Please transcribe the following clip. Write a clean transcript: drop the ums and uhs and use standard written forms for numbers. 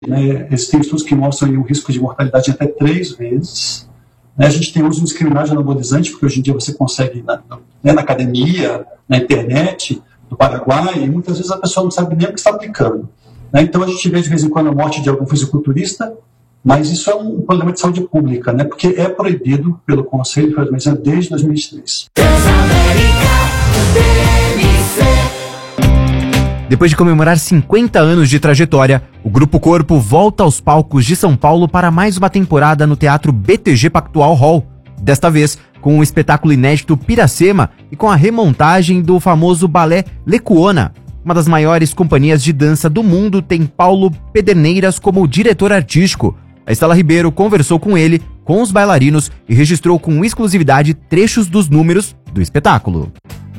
Né? Existem estudos que mostram aí um risco de mortalidade de até 3 vezes. Né? A gente tem uso indiscriminado de anabolizante, porque hoje em dia você consegue na academia, na internet, no Paraguai, e muitas vezes a pessoa não sabe nem o que está aplicando. Né? Então a gente vê de vez em quando a morte de algum fisiculturista, mas isso é um problema de saúde pública, né? Porque é proibido pelo Conselho de Medicina desde 2023. Depois de comemorar 50 anos de trajetória, o Grupo Corpo volta aos palcos de São Paulo para mais uma temporada no Teatro BTG Pactual Hall. Desta vez, com o espetáculo inédito Piracema e com a remontagem do famoso balé Lecuona. Uma das maiores companhias de dança do mundo tem Paulo Pederneiras como diretor artístico. A Estela Ribeiro conversou com ele, com os bailarinos e registrou com exclusividade trechos dos números do espetáculo.